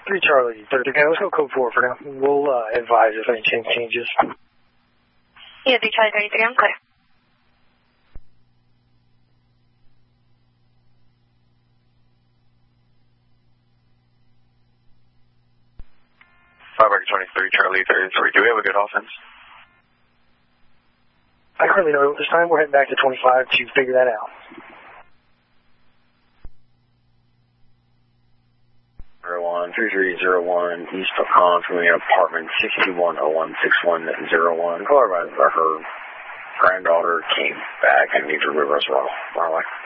3 Charlie 30. Okay, let's go code 4 for now. We'll advise if anything changes. Yeah, 3 Charlie 33, I'm clear. Firebreaker 23, Charlie 33. Do we have a good offense? I currently know this time we're heading back to 25 to figure that out. 3301 East Pecan from the apartment 61016101. Call her granddaughter came back and needs to remove us all.